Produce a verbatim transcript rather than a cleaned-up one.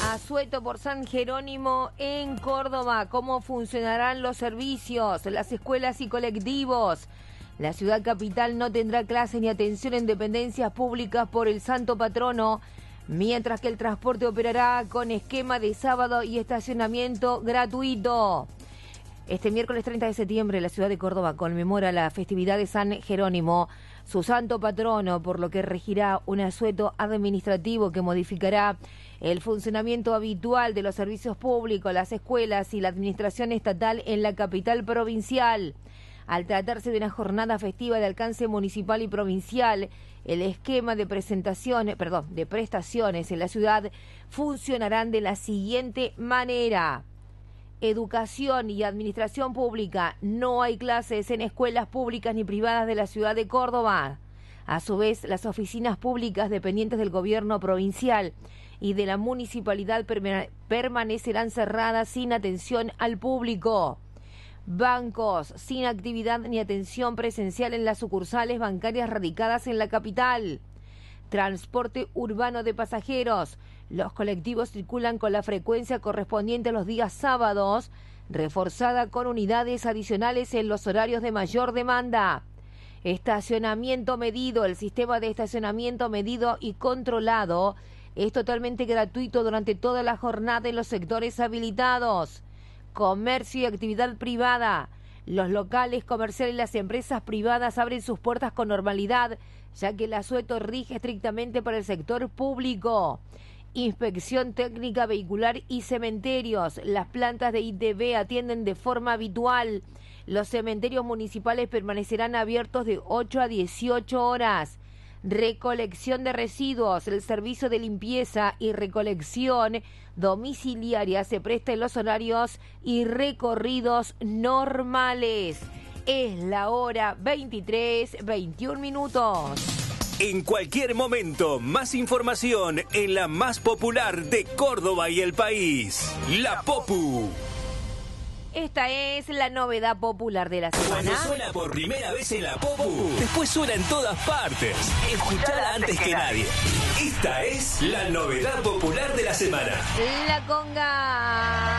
Asueto por San Jerónimo en Córdoba. ¿Cómo funcionarán los servicios, las escuelas y colectivos? La ciudad capital no tendrá clases ni atención en dependencias públicas por el santo patrono, mientras que el transporte operará con esquema de sábado y estacionamiento gratuito. Este miércoles treinta de septiembre la ciudad de Córdoba conmemora la festividad de San Jerónimo, su santo patrono, por lo que regirá un asueto administrativo que modificará el funcionamiento habitual de los servicios públicos, las escuelas y la administración estatal en la capital provincial. Al tratarse de una jornada festiva de alcance municipal y provincial, el esquema de presentaciones, perdón, de prestaciones en la ciudad funcionarán de la siguiente manera. Educación y administración pública. No hay clases en escuelas públicas ni privadas de la ciudad de Córdoba. A su vez, las oficinas públicas dependientes del gobierno provincial y de la municipalidad permanecerán cerradas sin atención al público. Bancos sin actividad ni atención presencial en las sucursales bancarias radicadas en la capital. Transporte urbano de pasajeros. Los colectivos circulan con la frecuencia correspondiente a los días sábados, reforzada con unidades adicionales en los horarios de mayor demanda. Estacionamiento medido. El sistema de estacionamiento medido y controlado es totalmente gratuito durante toda la jornada en los sectores habilitados. Comercio y actividad privada. Los locales comerciales y las empresas privadas abren sus puertas con normalidad, ya que el asueto rige estrictamente para el sector público. Inspección técnica vehicular y cementerios. Las plantas de I T B atienden de forma habitual. Los cementerios municipales permanecerán abiertos de ocho a dieciocho horas. Recolección de residuos. El servicio de limpieza y recolección domiciliaria se presta en los horarios y recorridos normales. Es la hora veintitrés, veintiún minutos. En cualquier momento, más información en la más popular de Córdoba y el país, La Popu. Esta es la novedad popular de la semana. Cuando suena por primera vez en La Popu, después suena en todas partes. Escuchala antes que nadie. Esta es la novedad popular de la semana. La conga.